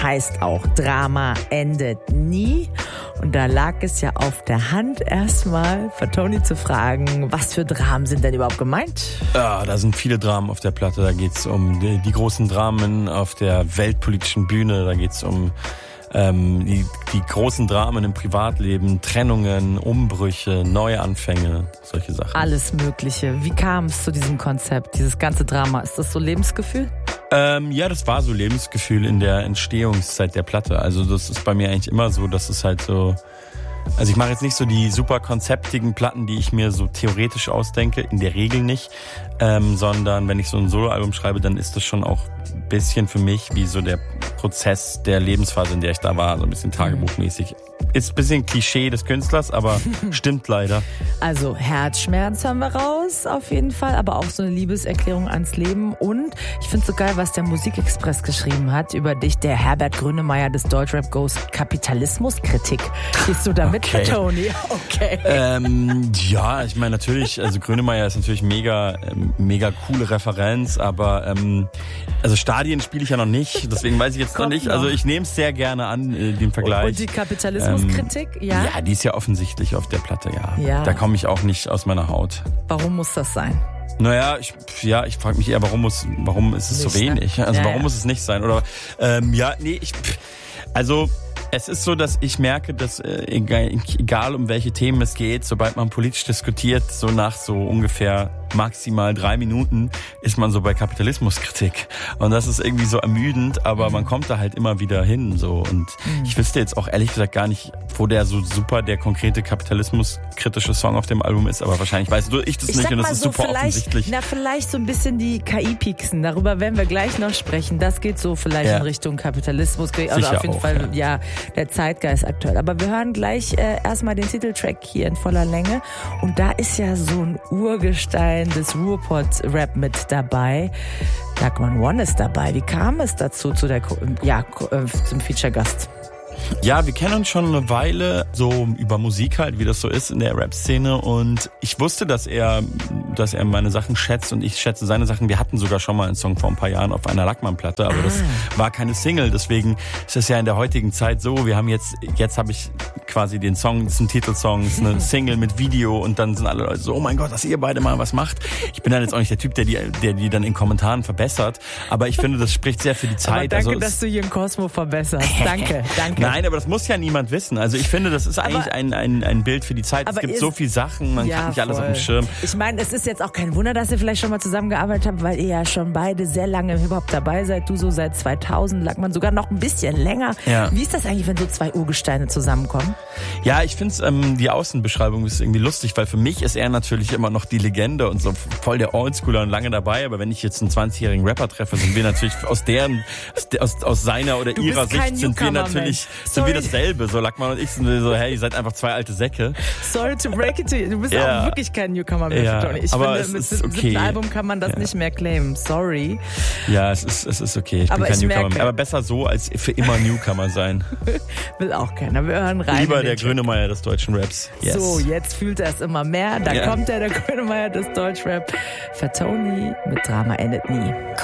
heißt auch Drama endet nie. Und da lag es ja auf der Hand, erstmal Fatoni zu fragen, was für Dramen sind denn überhaupt gemeint? Ja, da sind viele Dramen auf der Platte. Da geht's um die großen Dramen auf der weltpolitischen Bühne. Da geht's um die großen Dramen im Privatleben, Trennungen, Umbrüche, Neuanfänge, solche Sachen. Alles Mögliche. Wie kam es zu diesem Konzept, dieses ganze Drama? Ist das so Lebensgefühl? Ja, das war so Lebensgefühl in der Entstehungszeit der Platte. Also das ist bei mir eigentlich immer so, dass es halt so... Also ich mache jetzt nicht so die super konzeptigen Platten, die ich mir so theoretisch ausdenke, in der Regel nicht, sondern wenn ich so ein Soloalbum schreibe, dann ist das schon auch ein bisschen für mich wie so der Prozess der Lebensphase, in der ich da war, so ein bisschen tagebuchmäßig. Ist ein bisschen Klischee des Künstlers, aber stimmt leider. Also Herzschmerz haben wir raus, auf jeden Fall, aber auch so eine Liebeserklärung ans Leben. Und ich finde so geil, was der Musikexpress geschrieben hat über dich, der Herbert Grönemeyer des Deutschrap Ghost Kapitalismuskritik. Gehst du da mit, Fatoni? Okay. Ja, ich meine natürlich, also Grönemeyer ist natürlich mega coole Referenz, aber also Stadien spiele ich ja noch nicht, deswegen weiß ich jetzt noch nicht. Also ich nehme es sehr gerne an, den Vergleich. Und die Kapitalismuskritik, ja? Ja, die ist ja offensichtlich auf der Platte, ja. Da komme ich auch nicht aus meiner Haut. Warum muss das sein? Naja, ich frage mich eher, warum ist es so wenig? Ne? Also warum muss es nicht sein? Oder also es ist so, dass ich merke, dass egal um welche Themen es geht, sobald man politisch diskutiert, so nach so ungefähr maximal 3 Minuten ist man so bei Kapitalismuskritik. Und das ist irgendwie so ermüdend, aber man kommt da halt immer wieder hin. So. Und ich wüsste jetzt auch ehrlich gesagt gar nicht, wo der so super der konkrete kapitalismuskritische Song auf dem Album ist, aber wahrscheinlich weißt du ich das nicht und das ist super offensichtlich. Vielleicht so ein bisschen die KI-Pieksen, darüber werden wir gleich noch sprechen. Das geht so vielleicht in Richtung Kapitalismus. Also auf jeden Fall, der Zeitgeist aktuell. Aber wir hören gleich erstmal den Titeltrack hier in voller Länge. Und da ist ja so ein Urgestein des Ruhrpott-Rap mit dabei. Dagmar One ist dabei. Wie kam es dazu zum Feature-Gast? Ja, wir kennen uns schon eine Weile, so über Musik halt, wie das so ist in der Rap-Szene. Und ich wusste, dass er meine Sachen schätzt und ich schätze seine Sachen. Wir hatten sogar schon mal einen Song vor ein paar Jahren auf einer Lackmann-Platte, aber das war keine Single. Deswegen ist es ja in der heutigen Zeit so, wir haben jetzt habe ich quasi den Song, das ist ein Titelsong, das ist eine Single mit Video und dann sind alle Leute so, oh mein Gott, dass ihr beide mal was macht. Ich bin dann jetzt auch nicht der Typ, der die dann in Kommentaren verbessert, aber ich finde, das spricht sehr für die Zeit. Aber danke, dass du hier in Cosmo verbesserst. Danke. Nein, aber das muss ja niemand wissen. Also ich finde, das ist eigentlich ein Bild für die Zeit. Es gibt so viele Sachen, man kann nicht alles auf dem Schirm. Ich meine, es ist jetzt auch kein Wunder, dass ihr vielleicht schon mal zusammengearbeitet habt, weil ihr ja schon beide sehr lange im Hip-Hop dabei seid. Du so seit 2000, Lackmann sogar noch ein bisschen länger. Ja. Wie ist das eigentlich, wenn so 2 Urgesteine zusammenkommen? Ja, ich finde die Außenbeschreibung ist irgendwie lustig, weil für mich ist er natürlich immer noch die Legende und so voll der Oldschooler und lange dabei. Aber wenn ich jetzt einen 20-jährigen Rapper treffe, sind wir natürlich aus seiner oder ihrer Sicht sind wir natürlich dasselbe. So Lackmann und ich sind so, hey, ihr seid einfach 2 alte Säcke. Sorry to break it to you. Du bist auch wirklich kein Newcomer mehr, Tony. Ich finde, mit 7. Album kann man das nicht mehr claimen. Sorry. Ja, es ist okay. Ich bin kein Newcomer mehr. Aber besser so, als für immer Newcomer sein. Will auch keiner. Wir hören rein. Lieber der Grönemeyer des deutschen Raps. Yes. So, jetzt fühlt er es immer mehr. Da kommt der Grönemeyer des Deutschrap. Fatoni mit Drama endet nie.